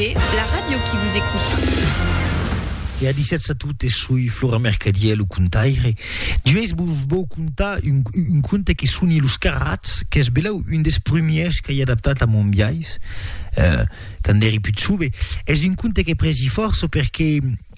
La radio qui vous écoute. E a 17 satute sui Flora Mercadiello contaire. Dues vou contar un conte che suni los carats, che sbelau un des premiers che hai adaptat a Monbiais, quand eri pizzube. Es un conte che presi forza perché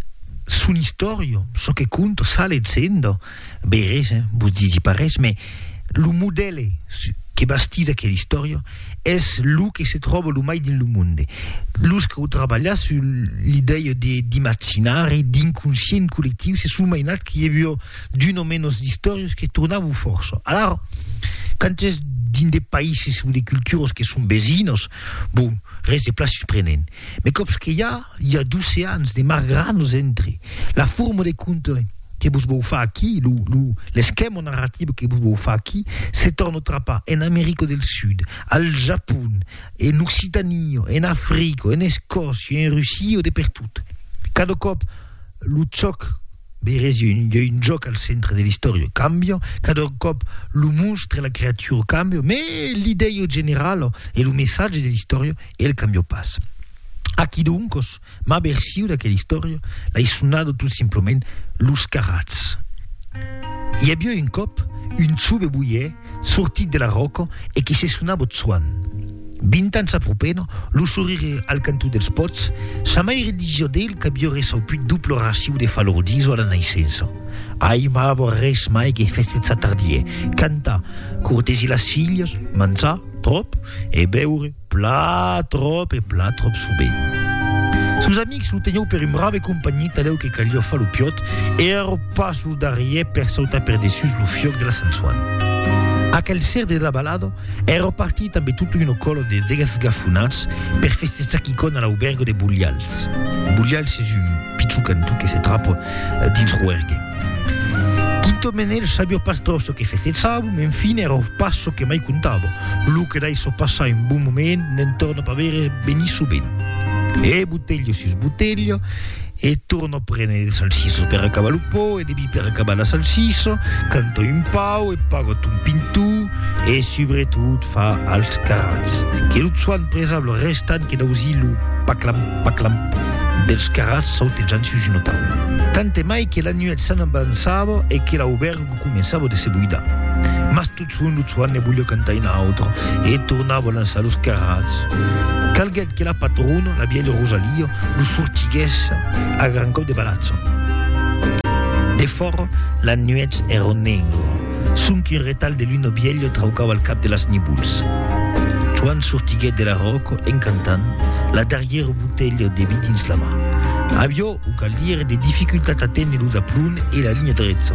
un'istoria, so che conto, sale e zendo, beres, vos disi pares, ma lo modele che bastisa che l'istoria es lu che si trova lo mai nel mondo. Lu che treballa sull'idea di immaginare, di inconscient collettivo, si sono mai nati che aveva d'uno o meno di storie che tornavano forza. Allora, quand es din des països ou des cultures qui sont vecinos, bon, res de place surprenent. Mais comme qu'il y a 12 ans, des margranos entre, la forme des contes que vous vou fa aqui, l'esquema narrativo que vous vou fa aqui, se torna trapa en Amérique del Sud, al Japon, en Occitanie, en Afrique, en Escòcia, en Russia, de per tot. Cada cop lo xoc, beres, il y a un joc al centre de l'histoire cambia, cada cop lo monstre e la creatura cambia, mais l'idea generale e lo messaggio dell'storia el cambio pas. Aqui dunque, ma versiu d'aquella storia l'hai suonato tutto simplement los carats. Hi havia un cop un xube buier sortit de la roca e che se suonava zuan. 20 anys apropeno, lo sorrire al cantó dels pots, sa mai redigio d'ell che havia resaupuit doble raciu de falordiso a la naissença. Ai m'avo res mai che festezza tardie, cantar, cortesi las filles, mangiar, trop, e beure, pla trop subent. Sus amics lo teniu per un brave compagnie taleu che calia fa lo piot e ero pas lo darrier per sautar per dessus lo fioc de la Sant Juan. Aquel ser de la balada ero partit amb tutto un colo de desgafunats per festejar quicon a l'aubergo de Buglials. Buglials és un pitjor cantó que se trapa dins Ruergue. Quinto menel sabia pas trosso che festejava, ma infine ero passo che mai contavo. Lo che dai so passare un buon momento, non torno a bere benissimo bene. E butello su sbutello, e torno a prendere il salsiso per acabare il po', e devi per acabare la salsiso, canto in pau, e pago un pintù, e soprattutto fa als carats. Che lo suon presa lo restant che da usi lo paclam dels carats sauteggiando su una tavola. Tante mai che la nuit se ne avanzava e che l'aubergo cominciava a se buidare. Ma tutto lo suon ne voglio cantare in altro, e tornavo a lanciare los carats. Calguet che la patrona, la biele Rosalia, lo sortiguesse a gran cop de balazzo. De foro, la nuit era negro. Sunchi un retal de luna biello traucava al cap de las nibuls. Juan sortiguet de la rocco, encantant, la darrière bouteille de vi dins la mà. Avio, o cal dire, de difficultat a tenere lo zaplun e la linea drezza.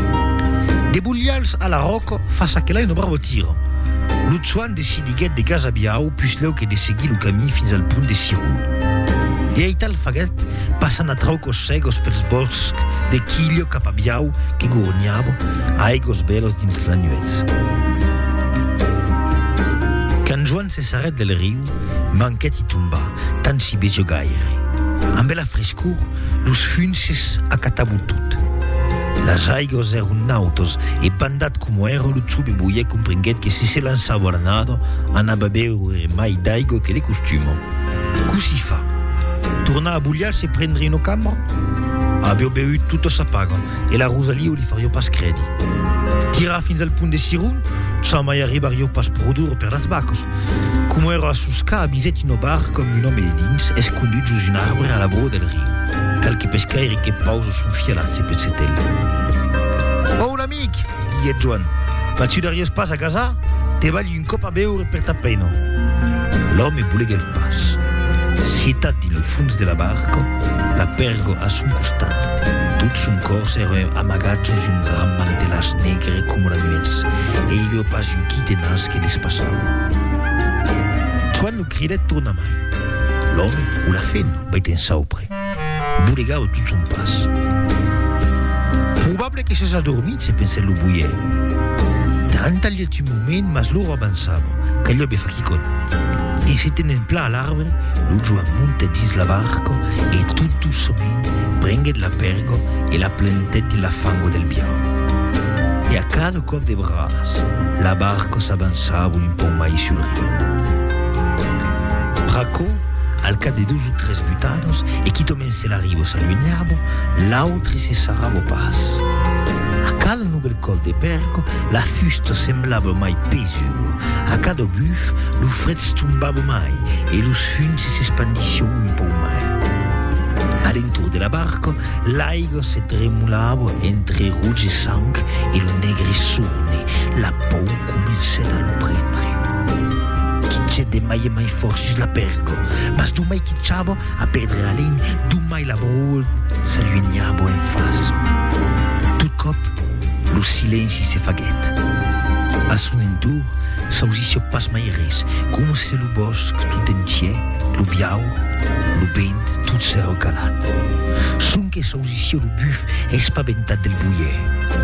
De Buglials a la rocco fa sa che l'hai un bravo tiro. Lo Juan decidiguet de casa biau, pus leu che de seguir lo camí fins al punt de Sirun. E ai tal faguet passant a traucos cegos pels boscs de Quilio cap a biau que gorniavo a aigos belos dins la nuez. Quand Joan se s'arrête del riu, manquet i tomba, tant si bejo gaire. Amb la frescur, los funces acatavo tot. Las aigos eran nautos e bandat como era lo xube buie comprenguet que si se lanzava al nado anava a beure mai d'aigo che de costumo. Così fa? Torna a Buglials e prendere una camera? Aveva bevuto tutto sa paga e la Rosalia li faria pas credi. Tira fins al punt de Sirun, sa mai arribaria pas produrre per las bacos. Come era a Susca, abiset in un bar com un home de dins, escondut sus un arbre a la bord del riu. Calche pescairi che pausa son fialazze pezzetelle. Oh, l'amic, diet Joan, ma tu daries pas a casa? Te vagli un cop a beure per ta pena. L'home bulega il pas. Sietat din lo fons de la barca, la pergo a son costat. Tot son cors era amagat sus un gran mantelas negre come la nuez, e hi havia pas un qui de nas que despassava. Joan lo cridet torna mai. L'home, o la fena, vai ten saupre. Bulegava tot son pas. Probable que s'és adormit, se pensa lo buier. Tant tagliat un moment, mas loro avançava, que allò befa quicon. E se tenen pla a l'arbre, lo Joan monta dins la barca e tutto soment prenguet la pergo e la plantet de la fango del biau. E a cada cop de bradas, la barca s'avançava un po' mai sul riu. Braco al cap de 2 ou 3 butados, e qui tommense l'arrivo s'allugnavo, l'altri se sarravo pas. A cada nouvel col de perco, la fusta semblava mai pesugo. A cada buf, lo fred stumbava mai, e los funsi si espandisio un po' mai. All'entour de la barca, l'aigo se tremulava entre rouge sang e lo negre surne. La pau començava a lo prendre. Chi de mai e mai forcis la perco, mas du mai chicciavo a perdere a legna, du mai la brol s'allugnavo in fasso. Tot cop, lo silenci se faguet. A son entour, s'ausisio pas mai res, come se lo bosc tot entier, lo biau, lo vent, tot s'era calat. Sonque s'ausisio lo buf espaventat del buier.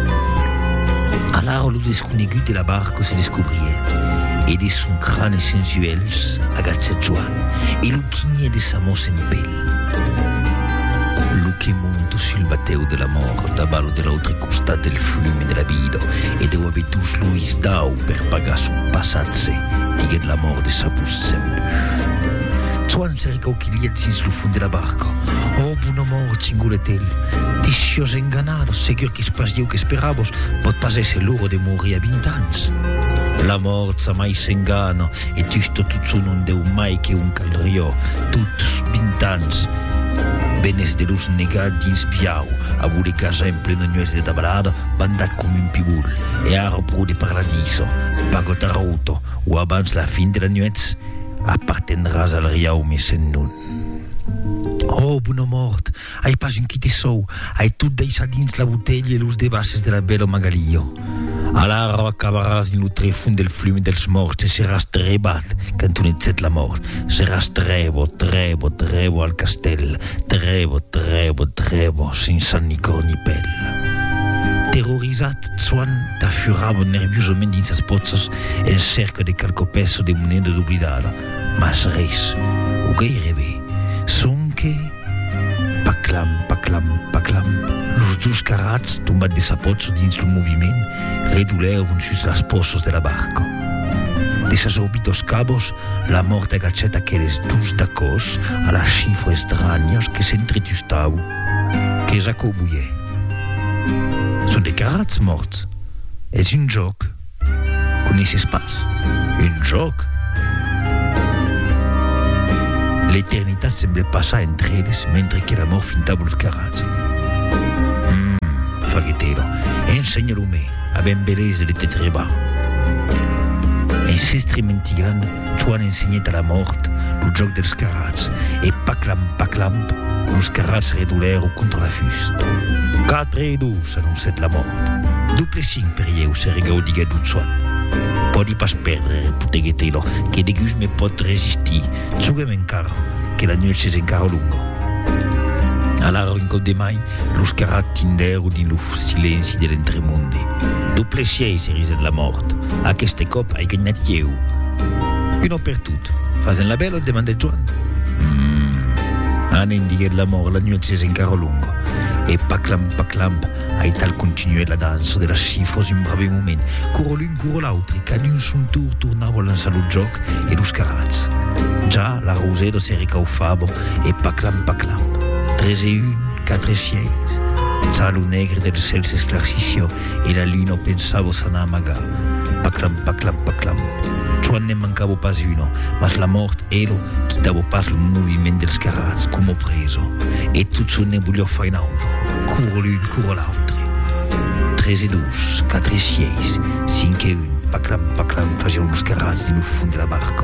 Alara lo desconegut de la barca se descobriet, e de son crâne sensuels agatzat Joan, e lo chigné de sa mossa en pell. Lo che monto sul bateu de la mort, da ballo de l'altre costat del flume de la vida, e deu ave dus Luis Dau per pagar son passatse, diguet la mort de sa bust sempre. Joan se recauquiliet dins lo fund de la barca. Oh, buona mort, cinguletel. Tiscios enganados, segur que pas dieu que esperavos, pot pas esse loro de morir a 20 ans. La mort sa mai s'engana, e tusto tot son un deu mai che un calriò, tuts 20 ans. Benes de luz negat dins piau, a vole casa en plena nuez de tabalada, bandat com un pibul, e ara pro de paradiso, pagot a rauto, o abans la fin de la nuez, appartendràs al riau més en nun. Oh, bona mort, ai pas un qui te sou, ai tot deixat dins la botella e los devasses de la bello Magalio. Alara acabaràs in lo trefund del flume dels morts e seràs trebat quand tu netzet la mort. Seràs trevo al castell, trevo, sense ni cor ni pell. Terrorizat, Joan t'affurava nerviosament dins les potzes en cerca de qualque peso de moneda d'oblidada. Mas res, o gairebé, sonque, paclam, los dos carats tombat de sa potso dins lo moviment reduleron sus las pozos de la barca. De ses órbitos cabos, la mort agachet aqueles dus d'acos a las xifres estranyos que s'entretustau, que s'acobuie. Són de carats morts. És un joc. Coneixes pas? Un joc. L'eternitat semble passar entre elles mentre que la mort fintava los carats. Faguetero, ensenya-lo-me a ben belesa de te trebar. En s'estrementigant, Joan ensenyet a la mort lo joc dels carats, e paclam, los carats redolero contra la fust. 4-2, anunciat la mort. Duple 5 per eu se regaudiga du Joan. Podi pas perdre, puteguetelo, que de gus me pot resistir. Zugem encara, que la nuit es encara lungo. A la rincon de mai, los carats tindero din lo silenci de l'entremundi. Duple 6 erizet la mort. Aquest cop ai gagnat eu. Uno per tot. Fazen la bella, demandet Joan. Anem diguet la mort, la nuit es encara lungo. E paclam, ai tal continuait la dansa de las xifres un brave moment. Curo l'un, curo l'altre, cadun son tour tornava a lançar lo joc e los carats. Ja la roseda se recaufava e paclam. 3-1, 4-6. Ja lo negre del cel s'esclarcissió e la luna pensava s'anar a amagar. Paclam. Joan ne mancava pas uno, mas la mort ero quitava pas lo moviment dels carats come preso, e tot son nebullò fa in auto. Curo l'un, curo l'altre. 3-2, 4-6, 5-1, paclam, facevano los carats din lo fund de la barca.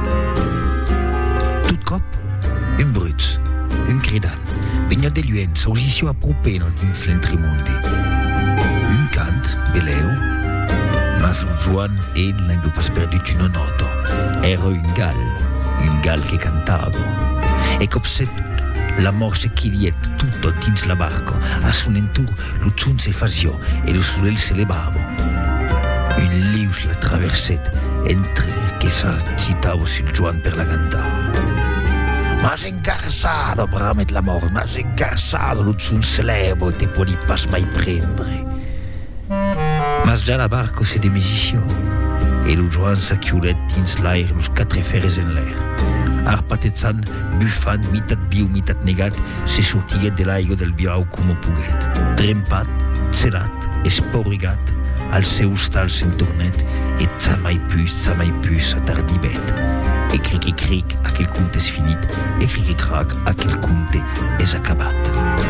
Tot cop, un bruts, un cridal, vegna de lluent, s'ausissió apropeno dins l'entremundi. Un cant, beleu, mas Joan ell n'aveva pas perdut una nota. Era un gal que cantava. E cop la mort se chiliet tutto dins la barca. A son entour, lo zun se fasió e lo solel se levava. Un lius la traverset, entre que s'agitava sul Joan per la cantar. M'has encarzado, bramet la mort, m'has encarzado, lo zun se leva e te podi pas mai prendre. Mas ja la barca se demesició, e lo Joan s'achiulet dins l'aire los 4 feres en l'air. arpatezzant, buffant, mitat viu, mitat negat, se sortiguet de l'aigua del birau com ho poguet. Trempat, celat, esporrigat, al seu hostal se'n tornet, e zamai pus, atardibet. E cric, aquel conte és finit, e cric, aquel conte és acabat.